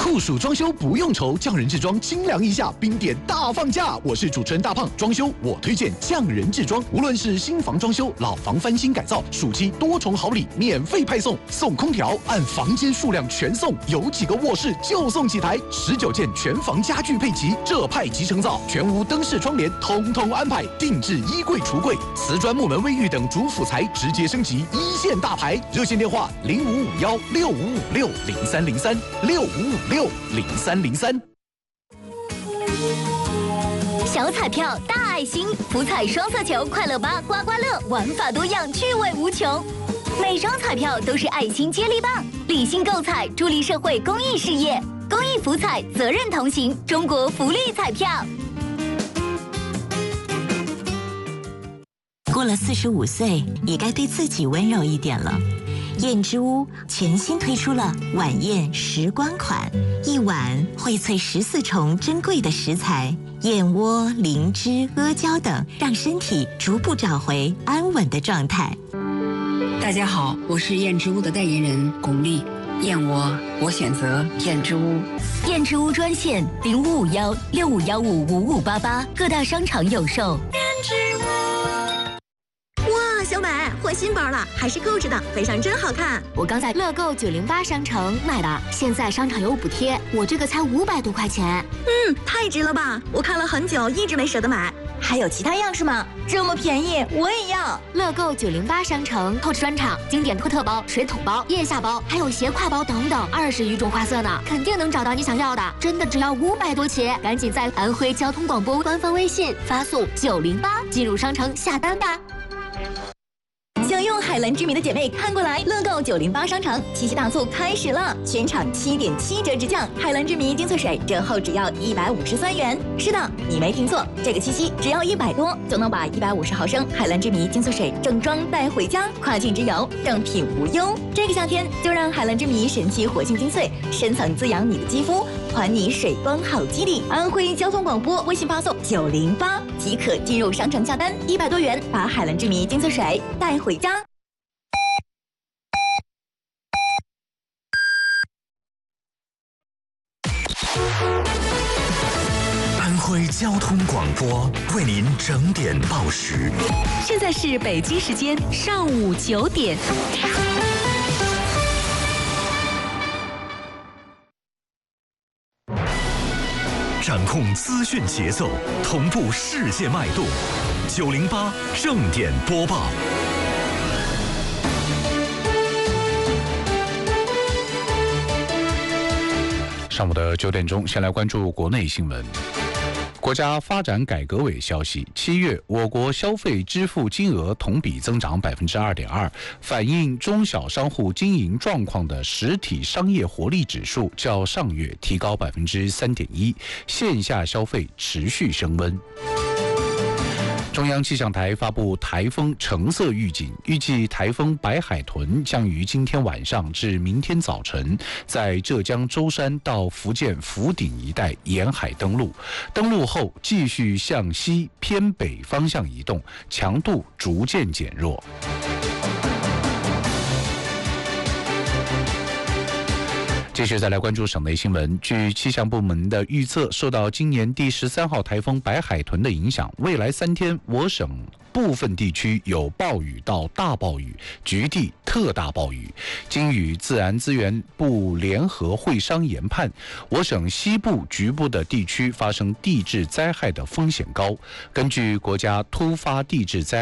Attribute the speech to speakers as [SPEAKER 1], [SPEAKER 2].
[SPEAKER 1] 酷暑装修不用愁，匠人制装精良一下，冰点大放价。我是主持人大胖，装修我推荐匠人制装。无论是新房装修、老房翻新改造，暑期多重好礼免费派送，送空调按房间数量全送，有几个卧室就送几台，19件全房家具配齐，这派即成造，全屋灯饰窗帘统统安排，定制衣柜橱柜，瓷砖木门卫浴等主辅材直接升级一线大牌。热线电话055165600365560303。
[SPEAKER 2] 小彩票大爱心，福彩双色球快乐吧刮刮乐，玩法多样，趣味无穷。每张彩票都是爱心接力棒，理性购彩，助力社会公益事业。公益福彩，责任同行，中国福利彩票。
[SPEAKER 3] 过了45岁，也该对自己温柔一点了。燕之屋全新推出了晚宴时光款，一碗荟萃14重珍贵的食材，燕窝、灵芝、阿胶等，让身体逐步找回安稳的状态。
[SPEAKER 4] 大家好，我是燕之屋的代言人巩俐。燕窝，我选择燕之屋。
[SPEAKER 2] 燕之屋专线0551651588，各大商场有售。燕之屋。
[SPEAKER 5] 哇，小美换新包了，还是购置的，背上真好看。
[SPEAKER 6] 我刚在乐购908商城买的，现在商场有补贴，我这个才500多块钱。
[SPEAKER 5] 太值了吧！我看了很久，一直没舍得买。
[SPEAKER 2] 还有其他样式吗？这么便宜，我也要。
[SPEAKER 6] 乐购908商城透支专场、经典托特包、水桶包、腋下包，还有斜挎包等等，20余种花色呢，肯定能找到你想要的。真的只要500多起，赶紧在安徽交通广播官方微信发送908进入商城下单吧。
[SPEAKER 2] 想用海蓝之谜的姐妹看过来，乐购908商场七夕大促开始了，全场7.7折直降，海蓝之谜精粹水折后只要153元。是的，你没听错，这个七夕只要100多就能把150毫升海蓝之谜精粹水正装带回家，跨境之游正品无忧。这个夏天就让海蓝之谜神奇活性精粹深层滋养你的肌肤，还你水光好肌力。安徽交通广播微信发送908即可进入商城下单，100多元把海蓝之谜精粹水带回家。
[SPEAKER 7] 安徽交通广播为您整点报时。
[SPEAKER 8] 现在是北京时间上午9点。
[SPEAKER 7] 掌控资讯节奏，同步世界脉动。908正点播报。
[SPEAKER 9] 上午的9点钟，先来关注国内新闻。国家发展改革委消息，7月我国消费支付金额同比增长2.2%，反映中小商户经营状况的实体商业活力指数较上月提高3.1%，线下消费持续升温。中央气象台发布台风橙色预警，预计台风白海豚将于今天晚上至明天早晨在浙江舟山到福建福鼎一带沿海登陆，登陆后继续向西偏北方向移动，强度逐渐减弱。继续再来关注省内新闻。据气象部门的预测，受到今年第13号台风白海豚的影响，未来3天我省部分地区有暴雨到大暴雨，局地特大暴雨。经与自然资源部联合会商研判，我省西部局部的地区发生地质灾害的风险高。根据国家突发地质灾害